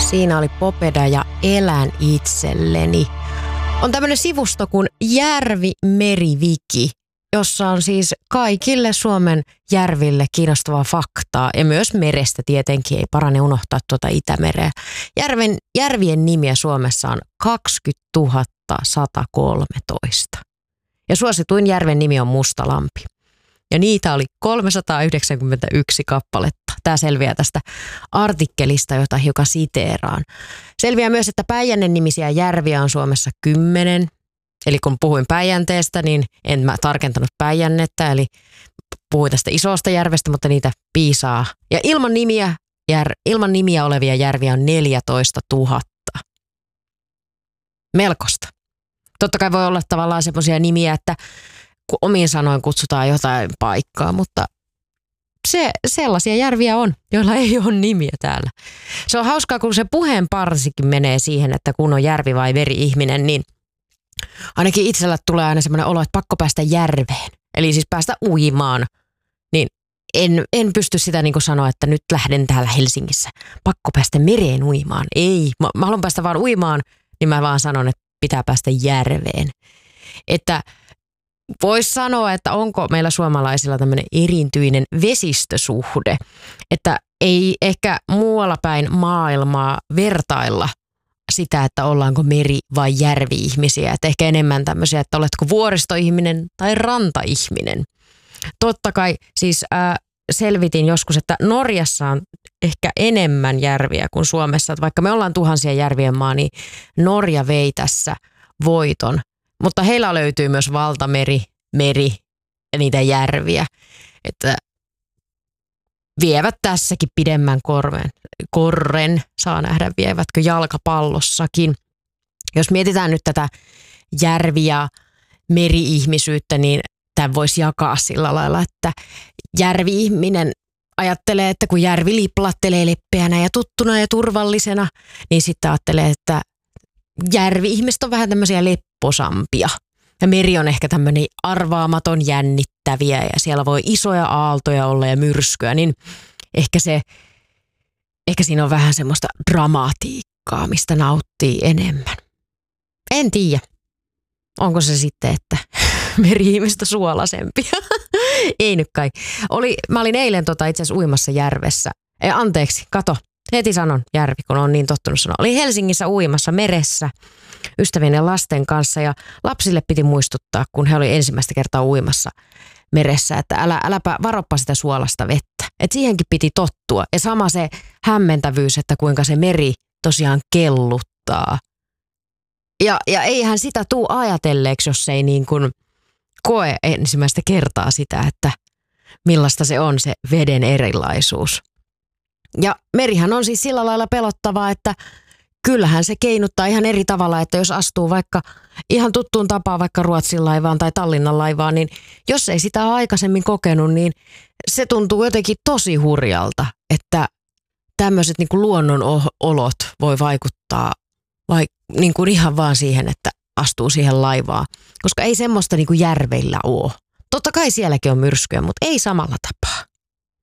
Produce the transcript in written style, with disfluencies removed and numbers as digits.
Siinä oli Popeda ja Elän itselleni. On tämmöinen sivusto kuin Järvi Meriviki, jossa on siis kaikille Suomen järville kiinnostavaa faktaa ja myös merestä tietenkin, ei parane unohtaa tuota Itämereä. Järvien nimiä Suomessa on 20 113 ja suosituin järven nimi on Mustalampi. Ja niitä oli 391 kappaletta. Tämä selviää tästä artikkelista, jota hiukan siteeraan. Selviää myös, että Päijänne-nimisiä järviä on Suomessa 10. Eli kun puhuin Päijänteestä, niin en mä tarkentanut Päijännettä. Eli puhuin tästä isosta järvestä, mutta niitä piisaa. Ja ilman nimiä olevia järviä on 14 000. Melkoista. Totta kai voi olla tavallaan semmoisia nimiä, että kun omiin sanoin kutsutaan jotain paikkaa, mutta sellaisia järviä on, joilla ei ole nimiä täällä. Se on hauskaa, kun se puheen parsikin menee siihen, että kun on järvi vai veri-ihminen, niin ainakin itsellä tulee aina semmoinen olo, että pakko päästä järveen. Eli siis päästä uimaan. Niin en pysty sitä niin kuin sanoa, että nyt lähden täällä Helsingissä. Pakko päästä mereen uimaan. Ei, mä haluan päästä vaan uimaan, niin mä vaan sanon, että pitää päästä järveen. Että voisi sanoa, että onko meillä suomalaisilla tämmöinen erityinen vesistösuhde, että ei ehkä muualla päin maailmaa vertailla sitä, että ollaanko meri- vai järvi-ihmisiä. Että ehkä enemmän tämmöisiä, että oletko vuoristoihminen tai rantaihminen. Totta kai siis selvitin joskus, että Norjassa on ehkä enemmän järviä kuin Suomessa. Että vaikka me ollaan tuhansien järvien maa, niin Norja vei tässä voiton. Mutta heillä löytyy myös valtameri, meri ja niitä järviä. Että vievät tässäkin pidemmän korren. Saa nähdä, vievätkö jalkapallossakin. Jos mietitään nyt tätä järvi- ja meri-ihmisyyttä, niin tämän voisi jakaa sillä lailla, että järvi-ihminen ajattelee, että kun järvi liplattelee leppeänä ja tuttuna ja turvallisena, niin sitten ajattelee, että järvi-ihmiset on vähän tämmöisiä lepposampia. Ja meri on ehkä tämmöinen arvaamaton, jännittäviä ja siellä voi isoja aaltoja olla ja myrskyä, niin ehkä siinä on vähän semmoista dramatiikkaa, mistä nauttii enemmän. En tiedä. Onko se sitten, että meri-ihmistä suolasempia? Ei nyt kai. Mä olin eilen itse asiassa uimassa järvessä. Anteeksi, kato. Heti sanon järvi, kun on niin tottunut sanoa. Oli Helsingissä uimassa meressä ystävien ja lasten kanssa ja lapsille piti muistuttaa, kun he oli ensimmäistä kertaa uimassa meressä, että äläpä varoppa sitä suolasta vettä. Et siihenkin piti tottua. Ja sama se hämmentävyys, että kuinka se meri tosiaan kelluttaa. Ja eihän sitä tuu ajatelleeksi, jos ei niin kuin koe ensimmäistä kertaa sitä, että millaista se on se veden erilaisuus. Ja merihän on siis sillä lailla pelottavaa, että kyllähän se keinuttaa ihan eri tavalla, että jos astuu vaikka ihan tuttuun tapaan vaikka Ruotsin laivaan tai Tallinnan laivaan, niin jos ei sitä ole aikaisemmin kokenut, niin se tuntuu jotenkin tosi hurjalta, että tämmöiset niin kuin luonnonolot voi vaikuttaa niin kuin ihan vaan siihen, että astuu siihen laivaan, koska ei semmoista niin kuin järveillä ole. Totta kai sielläkin on myrskyjä, mutta ei samalla tapaa.